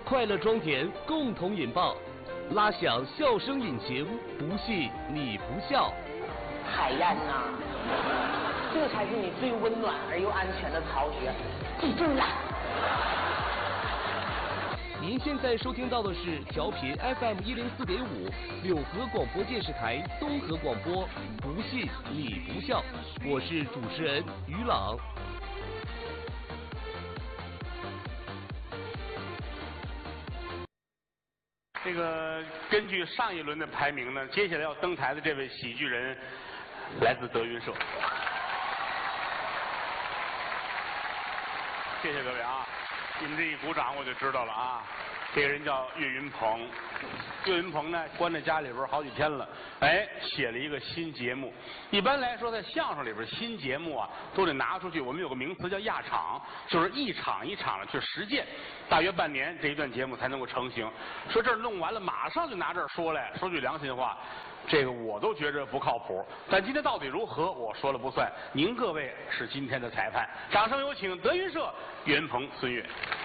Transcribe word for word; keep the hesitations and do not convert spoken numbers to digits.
快乐装填，共同引爆，拉响笑声引擎，不信你不笑。 海燕呐，这才是你最温暖而又安全的巢穴，记住了。 您现在收听到的是调频 F M 一零四点五柳河广播电视台东河广播，不信你不笑，我是主持人于朗。 这个根据上一轮的排名呢，接下来要登台的这位喜剧人来自德云社。谢谢各位啊！你们这一鼓掌我就知道了啊。这个人叫岳云鹏，岳云鹏呢关在家里边好几天了，哎，写了一个新节目。一般来说，在相声里边，新节目啊都得拿出去，我们有个名词叫压场，就是一场一场的去实践，大约半年这一段节目才能够成型。说这儿弄完了，马上就拿这儿说来，说句良心话，这个我都觉着不靠谱。但今天到底如何，我说了不算，您各位是今天的裁判。掌声有请德云社岳云鹏、孙越。